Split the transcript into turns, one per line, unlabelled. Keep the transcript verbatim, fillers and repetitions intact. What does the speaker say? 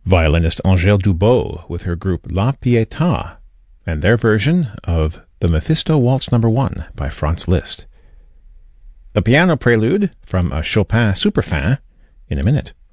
violinist Angèle Dubot with her group La Pietà and their version of the Mephisto Waltz Number One by Franz Liszt. A piano prelude from a Chopin Superfin in a minute.